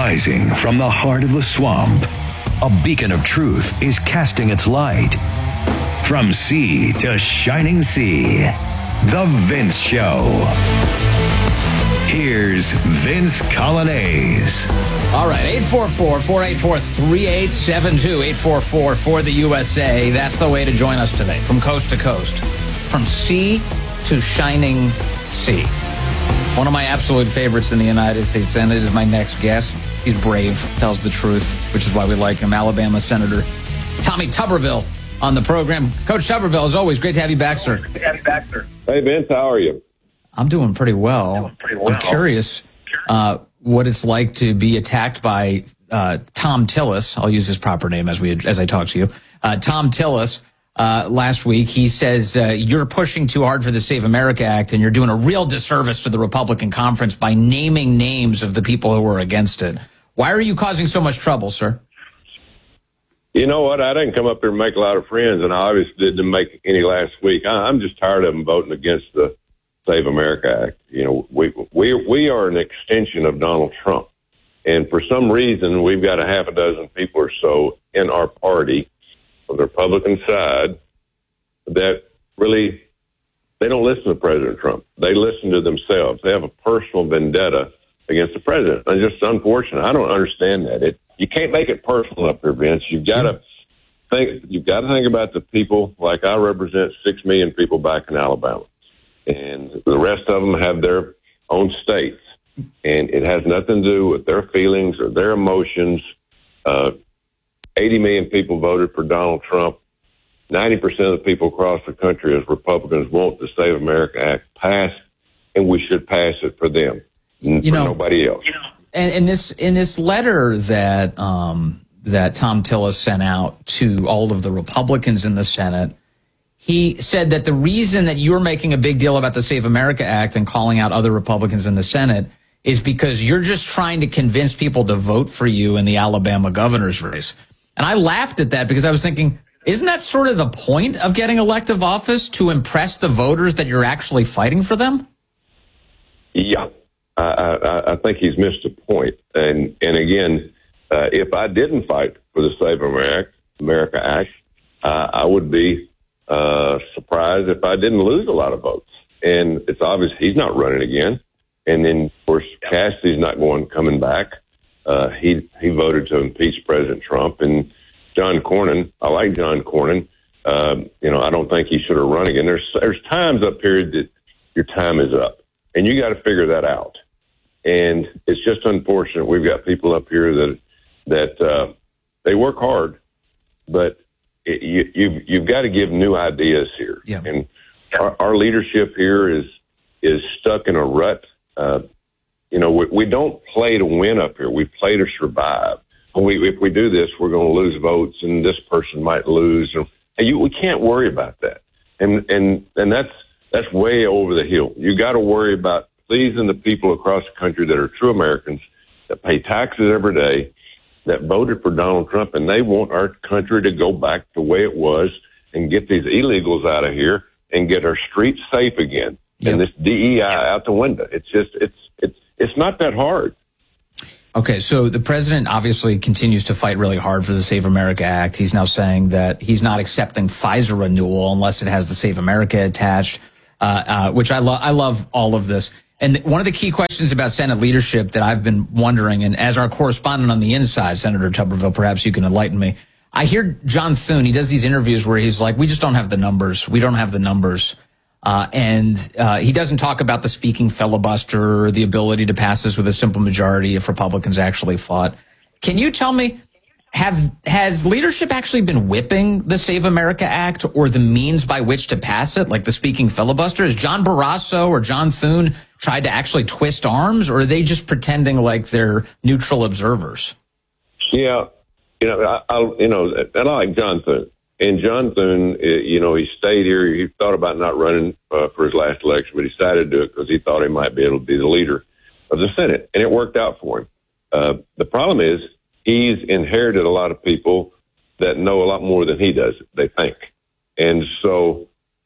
Rising from the heart of the swamp, a beacon of truth is casting its light. From sea to shining sea, The Vince Show. Here's Vince Coglianese. All right, 844-484-3872, 844 for the USA. That's the way to join us today, from coast to coast, from sea to shining sea. One of my absolute favorites in the United States Senate is my next guest. He's brave, tells the truth, which is why we like him. Alabama Senator Tommy Tuberville on the program. Coach Tuberville, as always, great to have you back, sir. Hey, Vince, how are you? I'm doing pretty well. I'm curious what it's like to be attacked by Thom Tillis. I'll use his proper name as I talk to you. Thom Tillis. Last week, he says you're pushing too hard for the Save America Act, and you're doing a real disservice to the Republican conference by naming names of the people who were against it. Why are you causing so much trouble, sir? You know what? I didn't come up here and make a lot of friends, and I obviously didn't make any last week. I'm just tired of them voting against the Save America Act. You know, we are an extension of Donald Trump, and for some reason, we've got a half a dozen people or so in our party on the Republican side that really, they don't listen to President Trump. They listen to themselves. They have a personal vendetta against the president. And it's just unfortunate. I don't understand that. You can't make it personal up there, Vince. You've got to think about the people. Like, I represent 6 million people back in Alabama, and the rest of them have their own states, and it has nothing to do with their feelings or their emotions. 80 million people voted for Donald Trump. 90% of the people across the country as Republicans want the Save America Act passed, and we should pass it for them, nobody else. And in this letter that that Thom Tillis sent out to all of the Republicans in the Senate, he said that the reason that you're making a big deal about the Save America Act and calling out other Republicans in the Senate is because you're just trying to convince people to vote for you in the Alabama governor's race. And I laughed at that because I was thinking, isn't that sort of the point of getting elective office, to impress the voters that you're actually fighting for them? Yeah, I think he's missed a point. And again, if I didn't fight for the Save America Act, I would be surprised if I didn't lose a lot of votes. And it's obvious he's not running again. And then, of course, Cassidy's not coming back. He voted to impeach President Trump. And John Cornyn, I like John Cornyn. I don't think he should have run again. There's times up here that your time is up, and you got to figure that out. And it's just unfortunate we've got people up here that they work hard, but you've got to give new ideas here. Yeah. And our leadership here is stuck in a rut. We don't play to win up here. We play to survive. If we do this, we're going to lose votes, and this person might lose. We can't worry about that. And that's way over the hill. You got to worry about pleasing the people across the country that are true Americans, that pay taxes every day, that voted for Donald Trump, and they want our country to go back the way it was and get these illegals out of here and get our streets safe again. Yep. And this DEI out the window. It's not that hard. Okay, so the president obviously continues to fight really hard for the Save America Act. He's now saying that he's not accepting FISA renewal unless it has the Save America attached, which I love all of this. And one of the key questions about Senate leadership that I've been wondering, and as our correspondent on the inside, Senator Tuberville, perhaps you can enlighten me. I hear John Thune, he does these interviews where he's like, we just don't have the numbers. We don't have the numbers. And he doesn't talk about the speaking filibuster or the ability to pass this with a simple majority if Republicans actually fought. Can you tell me, has leadership actually been whipping the Save America Act or the means by which to pass it, like the speaking filibuster? Has John Barrasso or John Thune tried to actually twist arms, or are they just pretending like they're neutral observers? Yeah, I like John Thune. And John Thune, he stayed here. He thought about not running for his last election, but he decided to do it because he thought he might be able to be the leader of the Senate, and it worked out for him. The problem is he's inherited a lot of people that know a lot more than he does, they think. And so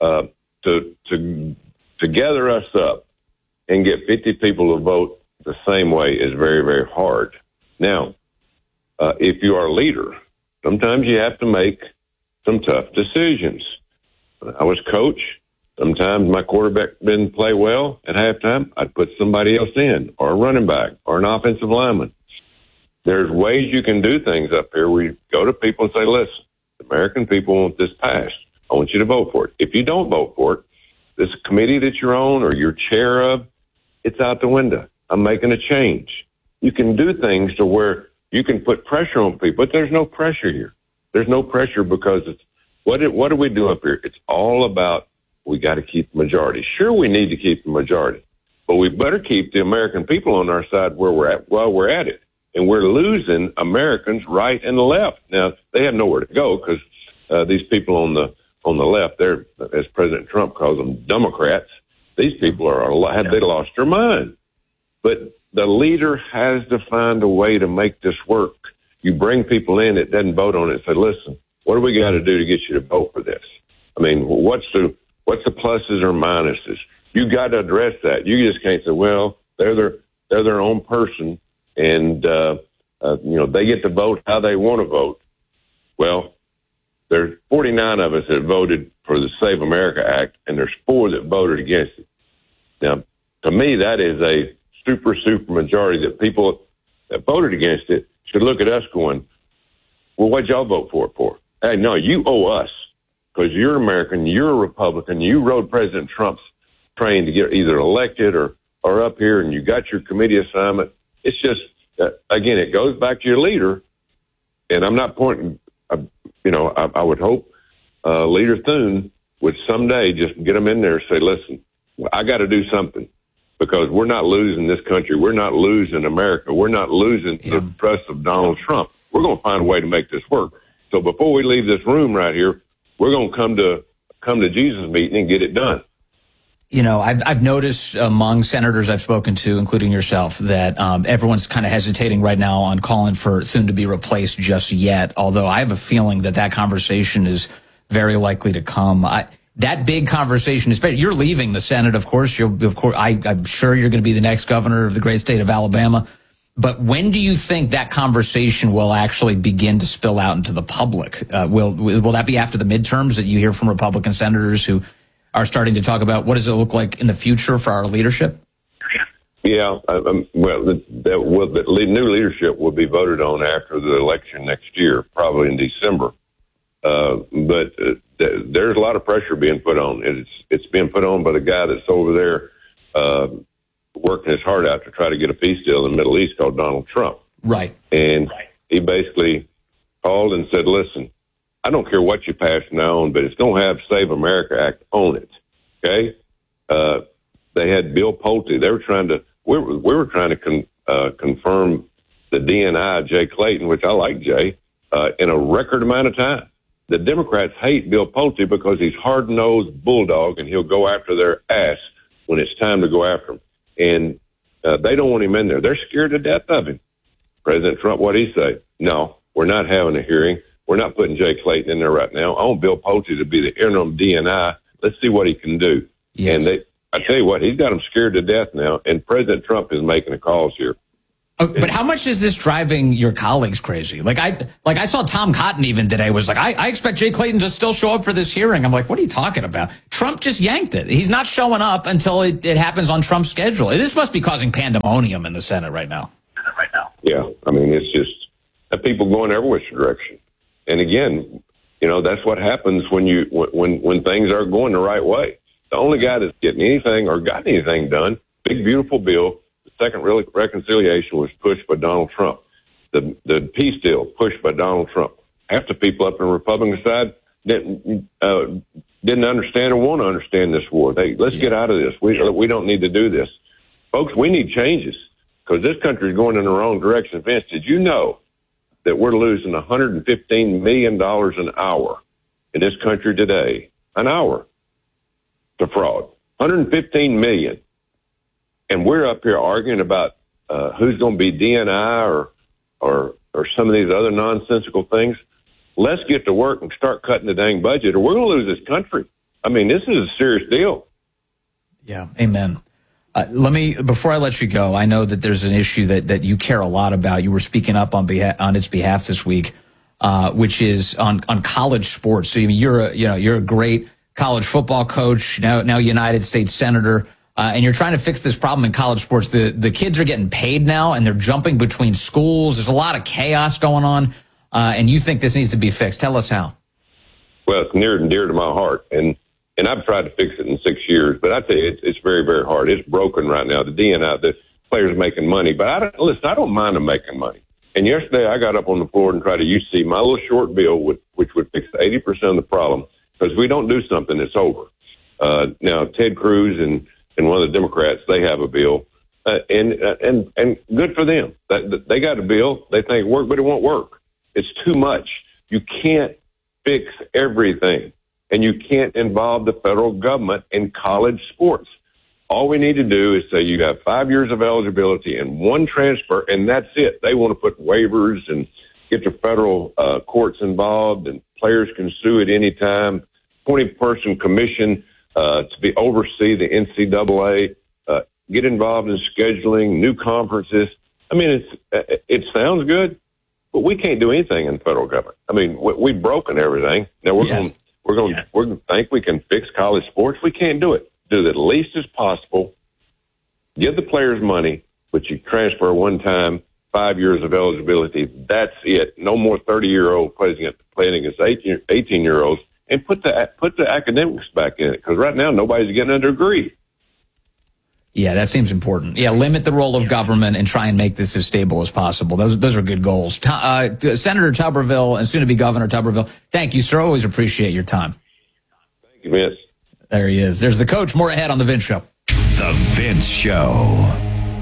to gather us up and get 50 people to vote the same way is very, very hard. Now, if you are a leader, sometimes you have to make some tough decisions. When I was coach, sometimes my quarterback didn't play well at halftime. I'd put somebody else in, or a running back, or an offensive lineman. There's ways you can do things up here where you go to people and say, listen, the American people want this passed. I want you to vote for it. If you don't vote for it, this committee that you're on or you're chair of, it's out the window. I'm making a change. You can do things to where you can put pressure on people, but there's no pressure here. There's no pressure because it's what do we do up here? It's all about we got to keep the majority. Sure, we need to keep the majority, but we better keep the American people on our side where we're at while we're at it. And we're losing Americans right and left. Now, they have nowhere to go because these people on the left, they're, as President Trump calls them, Democrats. These people have they lost their mind. But the leader has to find a way to make this work. You bring people in that doesn't vote on it and say, listen, what do we got to do to get you to vote for this? I mean, what's the pluses or minuses? You got to address that. You just can't say, well, they're their own person. And, they get to vote how they want to vote. Well, there's 49 of us that voted for the Save America Act, and there's 4 that voted against it. Now, to me, that is a super majority that people that voted against it should look at us going, well, what'd y'all vote for it for? Hey, no, you owe us because you're American, you're a Republican, you rode President Trump's train to get either elected or up here, and you got your committee assignment. It's just, again, it goes back to your leader, and I'm not pointing, I would hope Leader Thune would someday just get them in there and say, listen, I got to do something because we're not losing this country. We're not losing America. We're not losing the trust of Donald Trump. We're going to find a way to make this work. So before we leave this room right here, we're going to come to Jesus meeting and get it done. I've noticed among senators I've spoken to, including yourself, that everyone's kind of hesitating right now on calling for Thune to be replaced just yet, although I have a feeling that conversation is very likely to come. That big conversation is, you're leaving the Senate, of course. I'm sure you're going to be the next governor of the great state of Alabama. But when do you think that conversation will actually begin to spill out into the public? Will that be after the midterms that you hear from Republican senators who are starting to talk about what does it look like in the future for our leadership? Yeah, the new leadership will be voted on after the election next year, probably in December. But there's a lot of pressure being put on. It's being put on by the guy that's over there working his heart out to try to get a peace deal in the Middle East called Donald Trump. Right. And he basically called and said, listen, I don't care what you pass now on, but it's going to have Save America Act on it. Okay? They had Bill Pulte. They were trying to, we were trying to confirm the DNI of Jay Clayton, which I like Jay, in a record amount of time. The Democrats hate Bill Pulte because he's hard-nosed bulldog and he'll go after their ass when it's time to go after him. And they don't want him in there. They're scared to death of him. President Trump, what'd he say? No, we're not having a hearing. We're not putting Jay Clayton in there right now. I want Bill Pulte to be the interim DNI. Let's see what he can do. Yes. And I tell you what, he's got them scared to death now, and President Trump is making the calls here. But how much is this driving your colleagues crazy? I saw Tom Cotton even today was like, I expect Jay Clayton to still show up for this hearing. I'm like, what are you talking about? Trump just yanked it. He's not showing up until it happens on Trump's schedule. This must be causing pandemonium in the Senate right now. Yeah, I mean, it's just people going every which direction. And again, that's what happens when things are going the right way. The only guy that's getting anything or gotten anything done, big, beautiful bill, the second reconciliation was pushed by Donald Trump. The peace deal pushed by Donald Trump. Half the people up on the Republican side didn't understand or want to understand this war. Let's get out of this. We don't need to do this. Folks, we need changes because this country is going in the wrong direction. Vince, did you know that we're losing $115 million an hour in this country today, an hour, to fraud? $115 million. And we're up here arguing about who's going to be DNI or some of these other nonsensical things. Let's get to work and start cutting the dang budget, or we're going to lose this country. I mean, this is a serious deal. Yeah, amen. Before I let you go, I know that there's an issue that you care a lot about. You were speaking up on its behalf this week, which is on college sports. So you're a great college football coach, now United States Senator, and you're trying to fix this problem in college sports. The kids are getting paid now, and they're jumping between schools. There's a lot of chaos going on, and you think this needs to be fixed. Tell us how. Well, it's near and dear to my heart, and I've tried to fix it in 6 years, but I tell you, it's very, very hard. It's broken right now. The DNI, the players are making money, but I don't mind them making money. And yesterday I got up on the floor and tried to UC my little short bill, which would fix 80% of the problem, because if we don't do something, it's over. Now, Ted Cruz and one of the Democrats, they have a bill, and good for them. They got a bill. They think it work, but it won't work. It's too much. You can't fix everything. And you can't involve the federal government in college sports. All we need to do is say you have 5 years of eligibility and one transfer, and that's it. They want to put waivers and get the federal courts involved, and players can sue at any time. 20-person commission to oversee the NCAA, get involved in scheduling new conferences. I mean, it sounds good, but we can't do anything in the federal government. I mean, we've broken everything. Now we're going to think we can fix college sports. We can't do it. Do the least as possible. Give the players money, but you transfer one time, 5 years of eligibility. That's it. No more 30-year-old playing against 18-year-olds, and put the academics back in it, because right now nobody's getting a degree. Yeah, that seems important. Yeah, limit the role of government and try and make this as stable as possible. Those are good goals. Senator Tuberville and soon-to-be Governor Tuberville, thank you, sir. Always appreciate your time. Thank you, Vince. There he is. There's the coach. More ahead on The Vince Show. The Vince Show.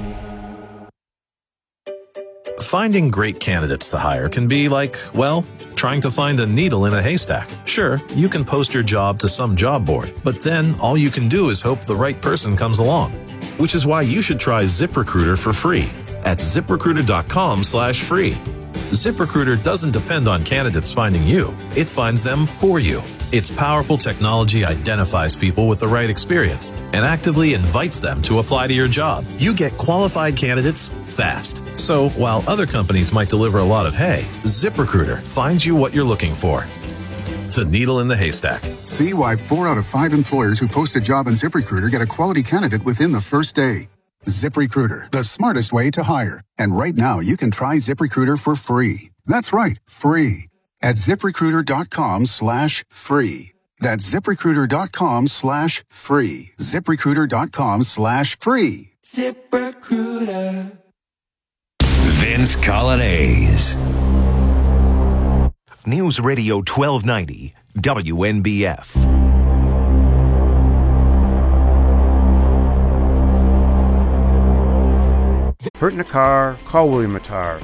Finding great candidates to hire can be like, well, trying to find a needle in a haystack. Sure, you can post your job to some job board, but then all you can do is hope the right person comes along. Which is why you should try ZipRecruiter for free at ZipRecruiter.com/free. ZipRecruiter doesn't depend on candidates finding you. It finds them for you. Its powerful technology identifies people with the right experience and actively invites them to apply to your job. You get qualified candidates fast. So while other companies might deliver a lot of hay, ZipRecruiter finds you what you're looking for. The needle in the haystack. See why 4 out of 5 employers who post a job on ZipRecruiter get a quality candidate within the first day. ZipRecruiter, the smartest way to hire. And right now, you can try ZipRecruiter for free. That's right, free. At ZipRecruiter.com/free. That's ZipRecruiter.com/free. ZipRecruiter.com/free. ZipRecruiter. Vince Colonnese. News Radio 1290, WNBF. Hurt in a car? Call William Attar,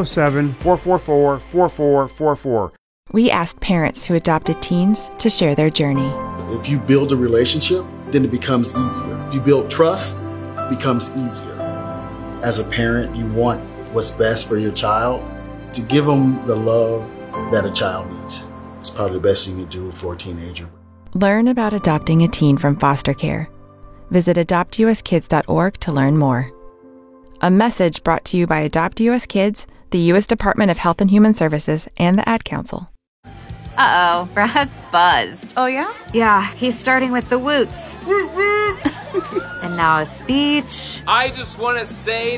607-444-4444. We asked parents who adopted teens to share their journey. If you build a relationship, then it becomes easier. If you build trust, it becomes easier. As a parent, you want what's best for your child. To give them the love that a child needs. It's probably the best thing you can do for a teenager. Learn about adopting a teen from foster care. Visit adoptuskids.org to learn more. A message brought to you by Adopt US Kids, the U.S. Department of Health and Human Services, and the Ad Council. Uh-oh, Brad's buzzed. Oh, yeah? Yeah, he's starting with the woots. And now a speech. I just want to say